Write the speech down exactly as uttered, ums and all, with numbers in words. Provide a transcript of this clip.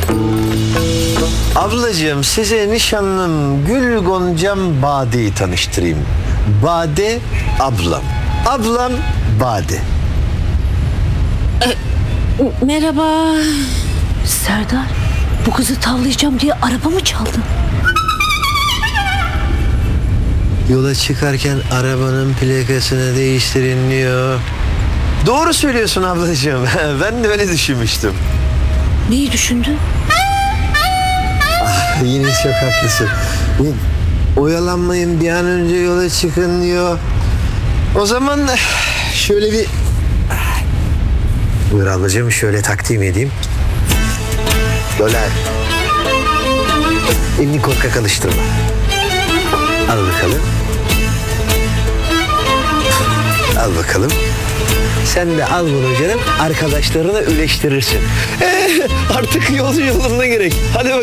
Ablacığım size nişanlım Gül Goncam Bade'yi tanıştırayım. Bade ablam. Ablam Bade. Merhaba. Serdar, bu kızı tavlayacağım diye araba mı çaldın? Yola çıkarken arabanın plakasını değiştirin diyor. Doğru söylüyorsun ablacığım. Ben de öyle düşünmüştüm. Neyi düşündün? Yine çok haklısın. Oyalanmayın, bir an önce yola çıkın diyor. O zaman şöyle bir... Buyur ablacığım, şöyle takdim edeyim. Dolar. Elini korkak alıştırma. Al bakalım. Al bakalım. Sen de al bunu canım. Arkadaşlarına üleştirirsin. Ee, artık yol yoluna gerek. Hadi bakalım.